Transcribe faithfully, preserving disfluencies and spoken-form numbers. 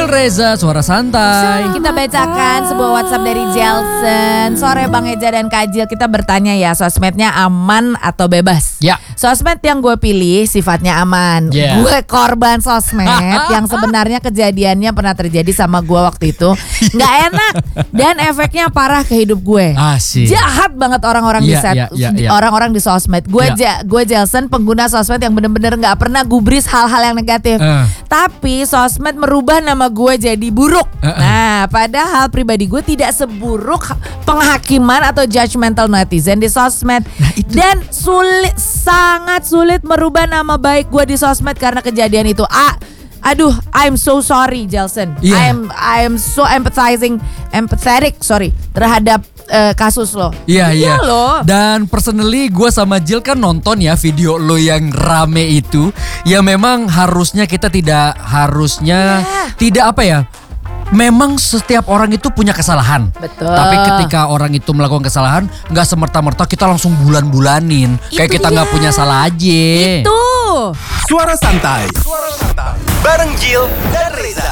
Reza, suara santai. Kita bacakan sebuah WhatsApp dari Jelson. Sore Bang Eja dan Kak Jil, kita bertanya ya, sosmednya aman atau bebas? Ya. Sosmed yang gue pilih sifatnya aman. Yeah. Gue korban sosmed yang sebenarnya kejadiannya pernah terjadi sama gue waktu itu. Gak enak dan efeknya parah ke hidup gue. Asik. Jahat banget orang-orang Yeah, di set, yeah, yeah, yeah. orang-orang di sosmed. Gue Yeah. ja, gue Jelson pengguna sosmed yang bener-bener gak pernah gubris hal-hal yang negatif. Uh. Tapi sosmed merubah nama gue jadi buruk. Uh-uh. Nah, padahal pribadi gue tidak seburuk penghakiman atau judgmental netizen di sosmed. Nah, itu. Dan sulit, sangat sulit merubah nama baik gue di sosmed karena kejadian itu. Ah, aduh, I'm so sorry, Jelson. Yeah. I'm I'm so empathizing, empathetic, sorry, terhadap uh, kasus lo. Iya iya. loh. Dan personally gue sama Jill kan nonton ya video lo yang rame itu. Ya memang harusnya kita tidak harusnya Yeah. tidak apa ya. Memang setiap orang itu punya kesalahan. Betul. Tapi ketika orang itu melakukan kesalahan, nggak semerta-merta kita langsung bulan-bulanin. Kayak Itu kita nggak dia. punya salah aja. Itu. Suara santai. Suara santai. Bareng Jill dan Reza.